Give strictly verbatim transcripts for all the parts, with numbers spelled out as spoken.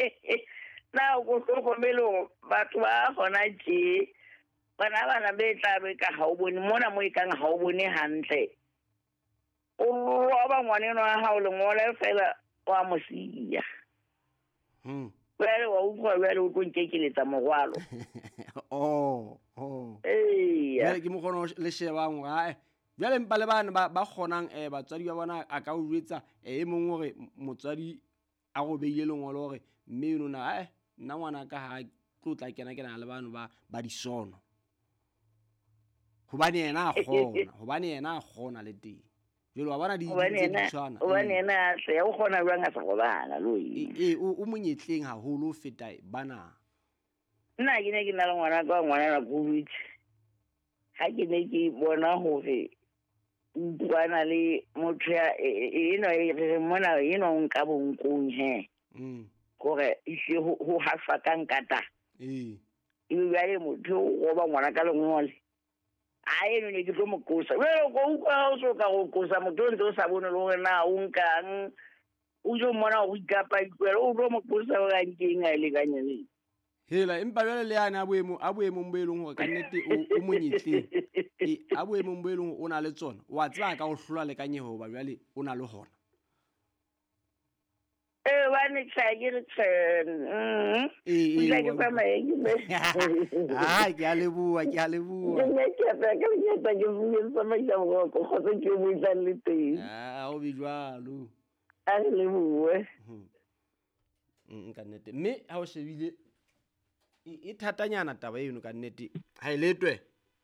na go tlhokomelo batho ba gona tje bana bana be tla be ka ha o bone mona mo ikang ha o bone hantle o ba ngwane no ha o le ngole fela wa mosia hm bale wa utlwa bale o tlo nkekeletsa mogwalo oh oh eh ya ke mo gono le shebang ga bjale mpa le bana ba ba kgonang eh batswadi ba bona a ka o jwetsa e mong hore motswadi a go beile lengolo hore mme eno na eh nna ngwana ka ha tlotla kena kena le bana ba ba disono hobane yena a gona hobane yena a gona le teng jelo wa bona di di tshwana hobane yena se o gona jwang a sa go bana loi eh o monyetleng ha holo feta bana nna ke ne ke na le ngwana ka ngwana la COVID ha ke ne ke bona hore bana le motho ya eno e mona eno nka bonkong he mm gore ise ho hafa ka nkata eh e bile motho go ba ngwana ka lengole a eno ne ke tlo mokosa we go go so ka go kosa motho ntse sa bone le na o nkang o jo mona o ikapa ikwela o tlo mokosa ga nkeng a ile ka nyane hela empa bjale le yana boemo a boemo mbelong hore ka nnete o monyetleng e a boemo mbelong o na le tsona wa tsaya ka go hlola le kanyeho ba bjale o na le hona eh bane tsagire tsen mm eh eh ke tsama e ke ah ke a leboa ke a leboa ne ke tsa ka ke tsa ke bue sama ja go go go se ke bue tsa le teng ah o bi jwalo a le bue mm ka nnete mme ha o shebile e thatanyana taba eno ka nnete ha iletwe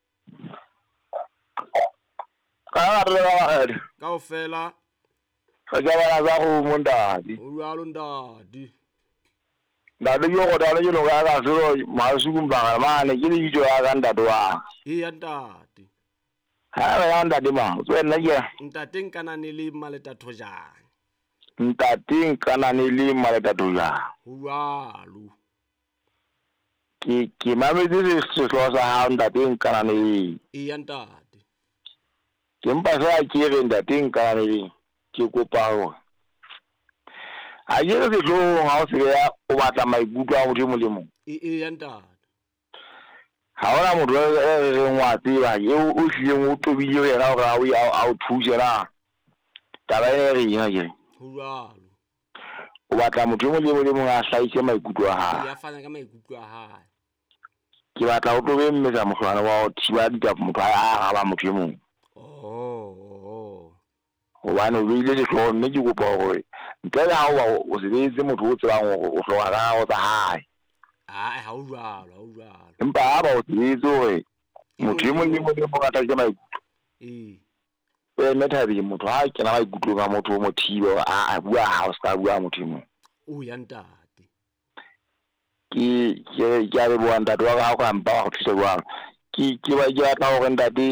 ka re ba ka o fela ga ja bana za go mondadi o jwalo ndadi ndadi yo go dala yo ga ga so ma su kumba ma ne ke le jo ga ndadi wa e ya ndadi ha ba ndadi ma so nna ke ntate nkana ne le maleta thojana ntate nkana ne le maleta thojana o jwalo ke ke mamedi se se sa ha ndate nkana ne e ya ndadi ke mpa sa ke re ndate nkana ne ke kopa ho a ye se tlo ha o se ya o batla maikutlo a modimo le mo e e ya ndadi ha ona mo re re ngwa tseba ye o hlile o tobile yena ga o ya a o thusela taba e re ya ye o jwalo o batla modimo le mo le mo a hlaise maikutlo a ha ya fana ka maikutlo a ha ke batla o tobe mme sa mohlwana wa o thiba di ka motho a ga ba motho mo oh oh o bana o ile le tlo mme ke kopa gore ntle le ha o se betse motho o tsebang o hloka ga o tsa hae ah ha o jwalo ha o jwalo empa ha ba o tsetse gore motho mo le mo le mo ka tla ke maikutlo eh e methabi motho ha ke na maikutlo ka motho mo thiba a a bua ha o ska bua motho mo o ya ntate ke ke ke a re bua ntate wa ga go mpa go thusa jwang ke ke ba ke batla gore ntate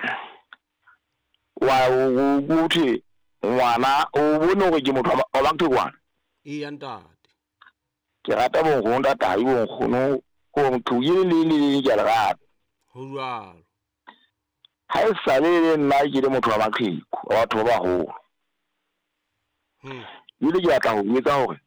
wa o guthi ngwana o bone go ke motho wa bang thekwana e ya ntate ke rata bo go nda tai bo ngono go nthuye le le ke la ho jwalo ha e sale le nna ke le motho wa makhiko wa batho ba go hm ile ke batla go etsa hore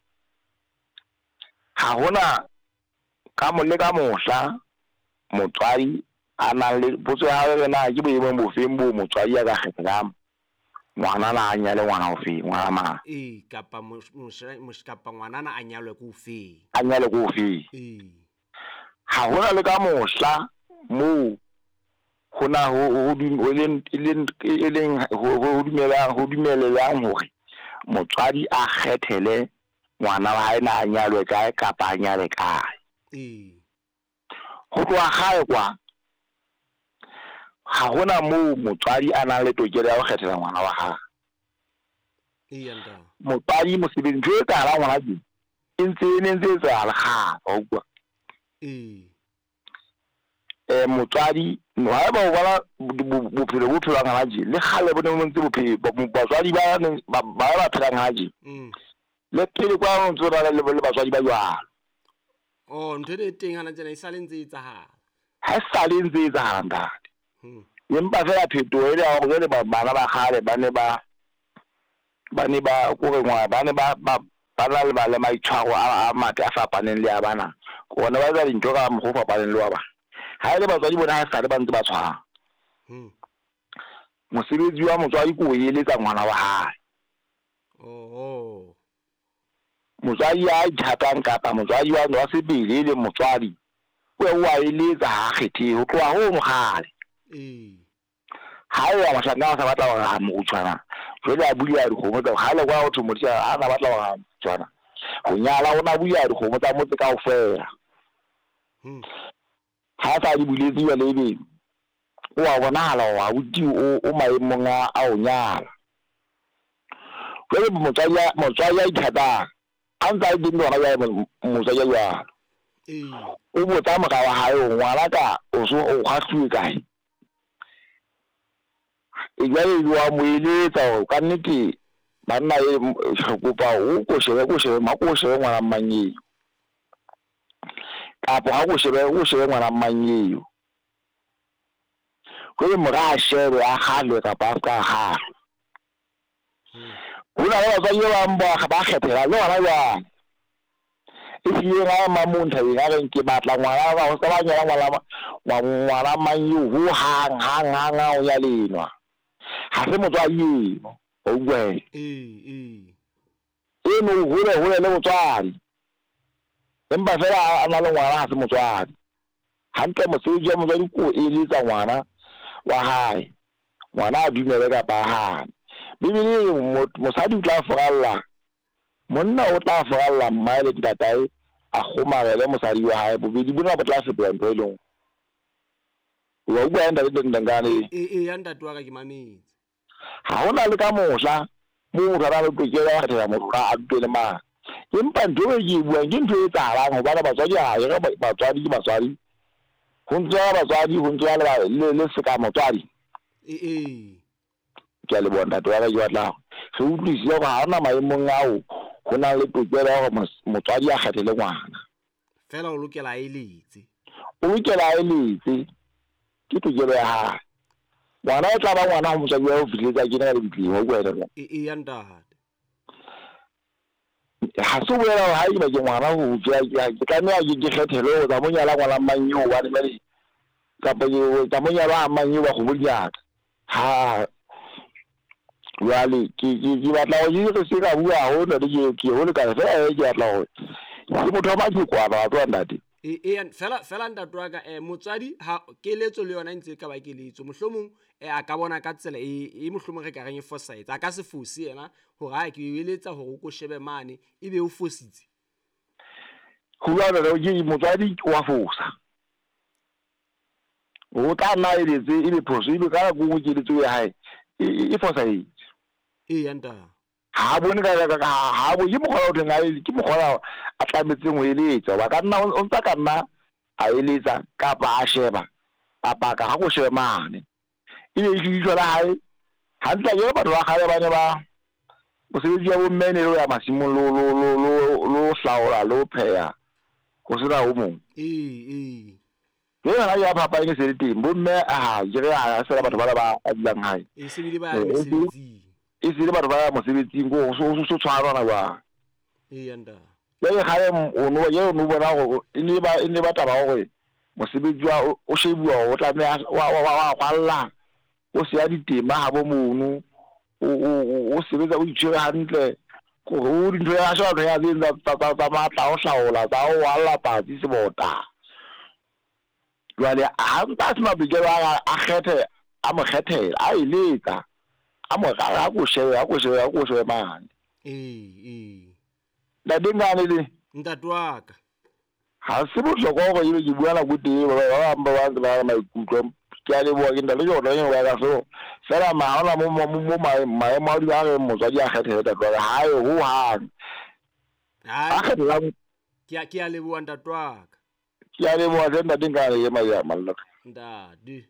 ha hona ka mo le ka mohla motswadi ana le botse ha re na ke boemo bo fembo motswadi ya ga kgetla ngwana na anya le ngwana o fe ngwana ma e kapa mo kapa ngwana na anyalwe go fe anya le go fe e ha hona le ka mohla mo hona ho di leng leng ho dumela ho dumelang hore motswadi a kgethele ngwana wa hae na anyalwe kae kapa anyale kae e go tloa gae kwa ha hona mo motswadi a nang le tokelo ya go kgethela ngwana wa hae e ya nda motswadi mo sebeng jo ka la ngwana di ntse ne ntse tsa la ga o kwa e eh motswadi no ha ba bona bophelo bo phela ngwana di le gale bone mo ntse bophelo batswadi ba ba ba phela ngwana di mm le pele kwa mo tsora le le batswadi ba jwalo oh ntwe de teng ana tsena isa lentse e tsahala ha sa le ntse e tsahala ntate hm yempa fela pheto ile a go le ba bana ba gale ba ne ba ba ne ba go re ngwa ba ne ba ba ba na le ba le maitshwaro a mate a fapaneng le a bana gona ba tsa dintho ka mo go fapaneng le wa bana ha ile batswadi bona ha sa le ba ntse ba tshwara mosebetsi wa motswadi ko eletsa ngwana wa hae oh motswadi ya ithatang kapa motswadi wa wa sebele le motswadi o wa eletsa ha kgethe ho tloa ho mogale eh ha ya mahlanga sa batla wa mo tshwana jole a bulia di kgomo tsa ha le kwa o thomotsa a na batla wa tshwana go nyala ona bulia di kgomo tsa motse ka ofela ha sa di buletse ya lebe o wa bona hala wa buti o o maemong a o nyala jole motswadi motswadi ya ithata a ntse a dinga ga ya motswadi ya eh o botsa moga wa hae o ngwana ka o so o gahlwe kae e jale wa mo eletsa ka nnete banna e kopa o ko shebe ko shebe ma ko shebe ngwana mmanyi kapo ha ko shebe o shebe ngwana mmanyi go le moga shebe a gale ka pa ka ha una ba ba yo ba mba ba khethela lo ra ya e fiye ga mamonta e ga re ke batla ngwana ba go sa ba nyala ngwana wa ngwana mmanyi ho hang hang hang o ya lenwa ha se motswadi o gwe eh eh e no hole hole le motswadi empa fela a na le ngwana ha se motswadi hantle mosebetsi wa motswadi ko e letsa ngwana wa hae ngwana a dumele ka ba ha bibili mosadi o tla foralla monna o tla foralla mmaele tatae a khomare le mosadi wa hae bobedi bona ba tla se beng pelong wa bua enda le ndangane eh eh ya ntate wa ka ke mametse ha hona le ka mohla mo rara le tokela ga tla mo ra a tele ma empa ntwe ke bua ke ntwe e tsalang ho bana batswadi ha ya ba batswadi ke batswadi ho ntse batswadi ho ntse le le se ka motswadi eh eh ke le bona twa ga yo tla se utlwiswa ga hona maemong ao go na le tokela go motswadi a kgathele ngwana fela o lokela e letse o lokela e letse ke tokelo ya ha ngwana o tla ba ngwana go motswadi wa o filetsa ke na le ditlimo go wena e e ya ntate ha se boela ha eba ke ngwana go tsaya ke ka nna ke kgethelo go tsa monyala ngwana mmanyi o ba le ka pa yo tsa monyala mmanyi wa go bodia ha wale ke ke batla go dire se ka bua ho le ke ke ho le ka fela e ke batla go ke motho ba ke kwa ba twa ndate e e fela fela ntate wa ka eh motswadi ha keletso le yona ntse ka ba keletso mohlomong e a ka bona ka tsela e e mohlomong re ka reng e foresight a ka se fosi yena ho ga ke eletsa hore o ko shebe mane e be o fositse go la le ke motswadi wa fosa o tla na ile tse ile phoso ile ka go ke le tse ya hae e foresight e ya nta ha bone ka ka ha bo yimo go tla ngai ke mo gola a tlametseng o eletsa ba ka nna o ntsa ka nna a eletsa ka ba a sheba a ba ka go sheba mane ile e ditšwa la hae ha ntla yo ba ba ga ba ne ba o se di ya bo mmene lo ya masimo lo lo lo lo hlaola lo pheya go se ra o mo eh eh yo ga ya papa ke se le teng bo mme a je re a se la batho ba ba a dilang hae e se bile ba ya mesebetsi e se le batho ba mosebetsing go so so tshwara na ba e ya nta le ga o no ye no bona go ile ba ile ba taba go mosebetsi wa o shebuwa o tla me wa wa wa lla o se ya ditema ha bo mono o o sebetsa o itshwere hantle go o di ntho ya sha ya dinda ta ta ta matla o hlaola ta o alla patsi se bota jwale a ntse ma bigela a kgethe a mo khethela a iletsa a mo ga go shebe a go shebe a go shebe mane eh eh la dingane le ntate wa ka ha se botlhokwa go ile ke bua na go teng ba ba ba ba ba maikutlo ke a le bua ke nda le yona yo ba ka so fela ma ona mo mo mo ma ma ma di ba re motswadi a kgethela ta tloga ha yo ho hang ha a kgethela ke a ke a le bua ntate wa ka ke a le bua ke nda dingane ye ma ya malla ntate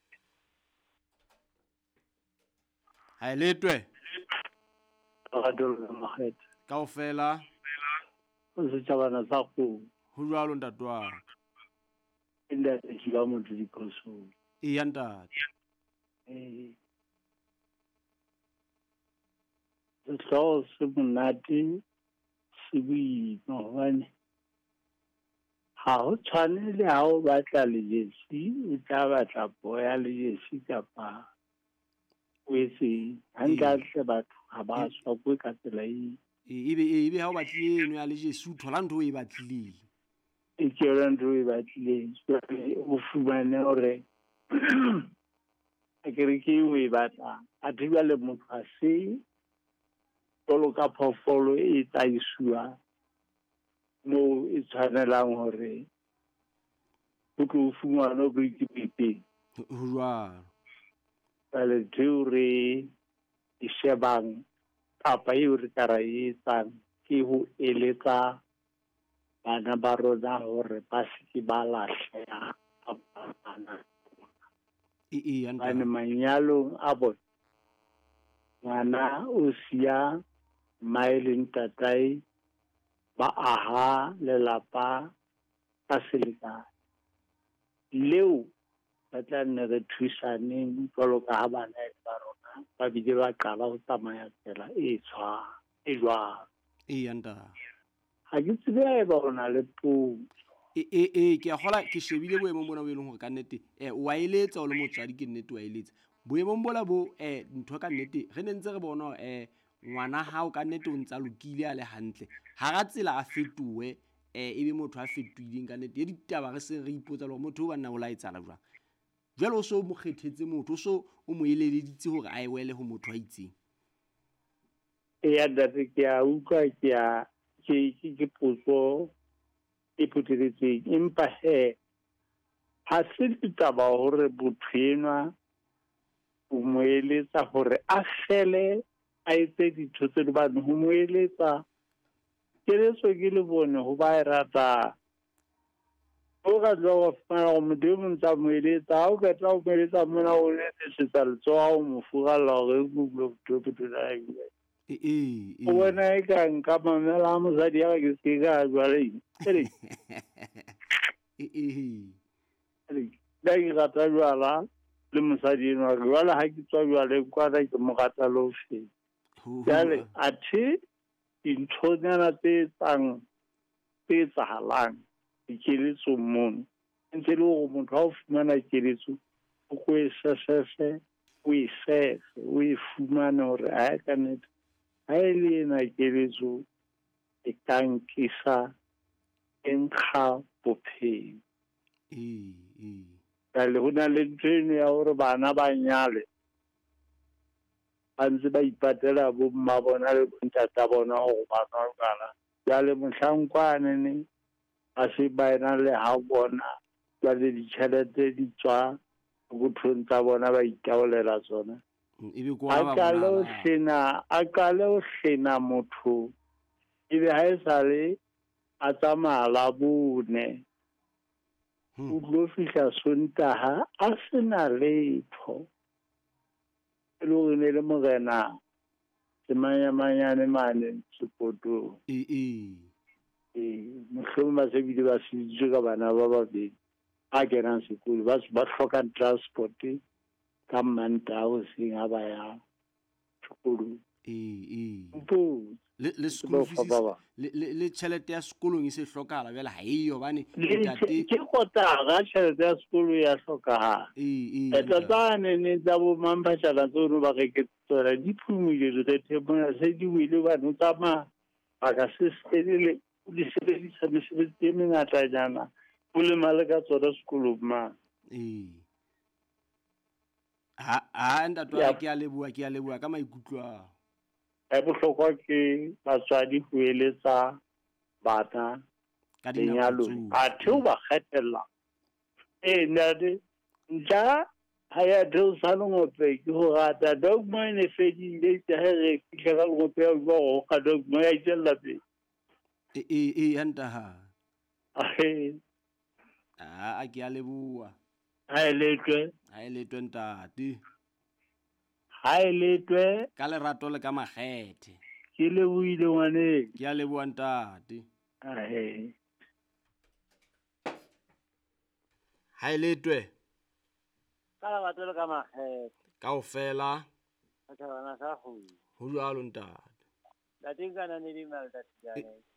ha letwe ga dolo maget kaofela o se tsabana sa go ho jwalo ntate wa inda ke ba motho di khoso e ya ntate eh se tlo se monate se boima hobane ha ho tshwane le ha o batla lejesi o tla batla boya lejesi kapa o etse hantle batho ha ba swakwe ka tsela e ebe ebe ha o batlile eno ya lejesi o thola ntho o e batlileng e ke yona ntho o e batlileng o fumane hore ke re ke o e batla a thiba le motho a se tolo ka phoofolo e tsaisuwa mo e tshwanelang hore o tlo fumana o boikipipeng ho jwalo le ntho re e shebang kapa eo re ka ra e etsang ke ho eletsa bana ba rona hore ba se ke ba lahleha bana e e bane manyalong a bona ngwana o siya maeleng tatae ba aha lelapa ka selekane leo ba tla nne re thusaneng jwalo ka ha bana ba rona ba bile ba qala ho tsamaya tsela e tshwa e jwalo e yanda ha ke tsebe e ba rona le puo e e e ke a gola ke shebile boemong bona bo e leng hore ka nnete eh wa eletsa o le motswadi ke nnete wa eletsa boemong bola bo eh ntho ka nnete re ne ntse re bona eh ngwana hao ka nnete o ntsa lokile a le hantle ha ga tsela a fetuwe eh ebe motho a fetuileng ka nnete ye ditaba re se re ipotsa le gore motho o ba nna o la etsala jwang jwale o so mo kgethetse motho o so o mo eleditse hore a e wele ho motho a itseng e ya date ke a utlwa ke a ke ke potso e phuthetseng empa he ha se ditaba hore botho enwa o mo eletsa hore a fele a etse ditho tse di bane ho mo eletsa ke letso ke le bone ho ba e rata o ka tla wa fana go modimo ntsa mo eletsa o ka tla o mo eletsa mona o letsetsa letsoa o mo fugalla gore go blo botho la e e o bona e ka nka mamela a mosadi ya ke se ka jwale e e e da ke rata jwala le mosadi enwa jwale ha ke tswa jwale kwa da ke mo rata lo fe jale athe dinthonyana tse tsang tse tsahalang dikeletso mono ntse le go motho ha o fumana keletso o go e sesese o e sese o e fumane hore a ka nnete ha e le ena keletso e ka nkisa e nkga bophelo e e jale ho na le ntho eno ya hore bana ba nyale ba ntse ba ipatela bo mma bona le bontata bona go ba nwa jale mohlang kwanene a se ba ena le ha bona jale ditšhelete di tswa bothong tsa bona ba itaolela tsona ebe ko a ba qale o bona sena a qale o sena motho ebe ha e sale a tsamaya la bone o tlo fihla sontaha a sena letho e le gore ne le morena semanyamanyane mane sepotong e e ee mohlomong ba se bile ba seditswe ka bana ba babedi ba kenang sekolo ba ba tlhokang transport ka manta o seng a ba ya sekolong e e mpo le le school fees le le tšhelete ya sekolong e se hlokahala bjale ha eyo bane ntate ke kotara tšhelete ya sekolo ya hlokahala e e eta tsane ne tsa bo mampatšana tsono ba reke tsona di phumile dikgethe mona se di wile bane o tsamaya ba ka se selele o di sebedisa mesebetsi e mengatanyana o lemale ka tsona sekolong mang e ha ha ntate wa ke a leboa ke a leboa ka maikutlo a e bohlokwa ke batswadi ho eletsa bana ka lenyalong a theo ba kgethella e ntate nja ha ya theo sa ngope ke ho rata dogma ne fedile tsa re fihla ka ngope ya go ka dogma ya itella pe e e e anta ha a he a ke a leboa ha eletwe ha eletwe ntate ha eletwe ka lerato le ka makgethe ke le buile ngwane ke a leboa ntate a he ha eletwe ka lerato le ka makgethe kaofela ka bana sa go ho jwalo ntate la tingana ne di malta tsane